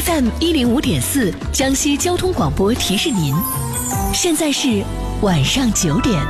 FM105.4江西交通广播提示您，现在是晚上9点。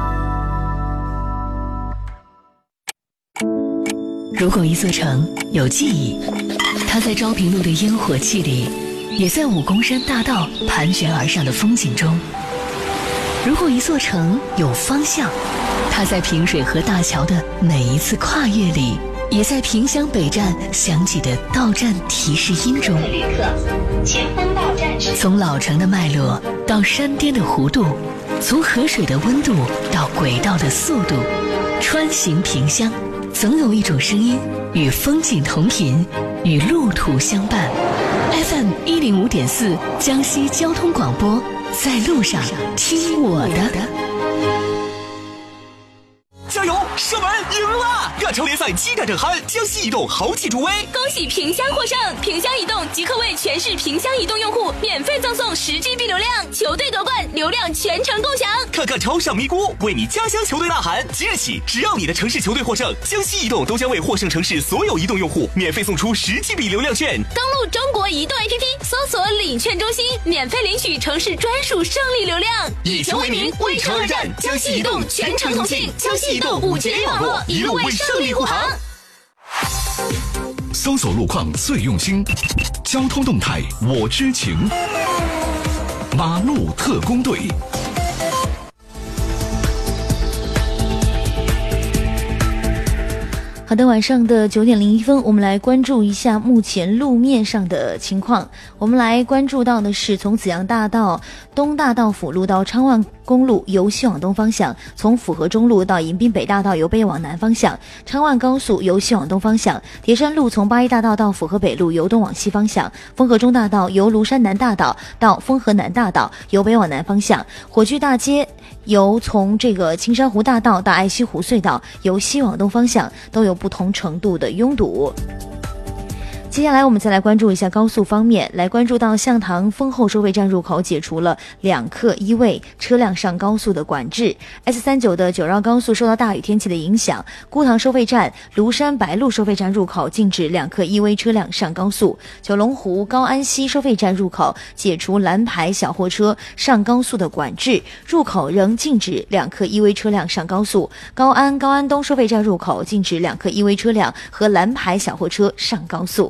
如果一座城有记忆，它在昭平路的烟火气里，也在武功山大道盘旋而上的风景中。如果一座城有方向，它在平水河大桥的每一次跨越里，也在萍乡北站响起的到站提示音中。 旅客，前方到站时。 从老城的脉络到山巅的弧度，从河水的温度到轨道的速度，穿行萍乡，总有一种声音与风景同频，与路途相伴。FM105.4江西交通广播，在路上听我的。 加油！射门赢了！亚超联赛激战正酣，江西移动豪气助威， 恭喜萍乡获胜！萍乡移动即刻为全市萍乡移动用户免费赠送10GB 流量，球队夺冠，流量全程共享。 看看超上咪咕，为你家乡球队呐喊！即日起，只要你的城市球队获胜，江西移动都将为获胜城市所有移动用户免费送出10GB 流量券。 登录中国移动 APP， 搜索领券中心，免费领取城市专属胜利流量。 以球为名，为城而战，江西移动全程同庆，江西移动5G网络，一路为胜利护航。 搜索路况最用心，交通动态我知情，马路特工队。 好的，晚上的9点01分，我们来关注一下目前路面上的情况。我们来关注到的是从紫阳大道、东大道辅路到昌万公路由西往东方向，从府河中路到迎宾北大道由北往南方向，昌万高速由西往东方向，叠山路从八一大道到府河北路由东往西方向，丰河中大道由庐山南大道到丰河南大道由北往南方向，火炬大街由从这个青山湖大道到爱溪湖隧道由西往东方向都有不同程度的拥堵。接下来我们再来关注一下高速方面，来关注到向塘丰后收费站入口解除了2客1位车辆上高速的管制。S39的9绕高速受到大雨天气的影响，姑塘收费站、庐山白鹿收费站入口禁止2客1位车辆上高速。九龙湖高安溪收费站入口解除蓝牌小货车上高速的管制，入口仍禁止2客1位车辆上高速。高安东收费站入口禁止2客1位车辆和蓝牌小货车上高速。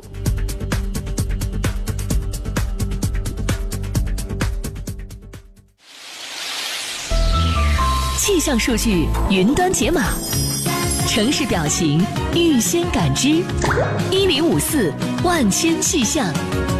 气象数据云端解码，城市表情预先感知，1054万千气象。